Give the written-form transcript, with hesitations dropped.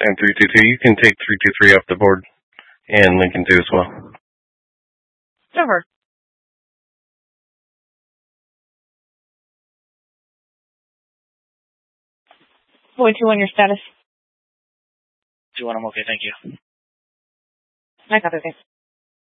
and 322. You can take 323 off the board, and Lincoln 2 as well. Over. 421, your status. 2-1, I'm okay, thank you. I got it.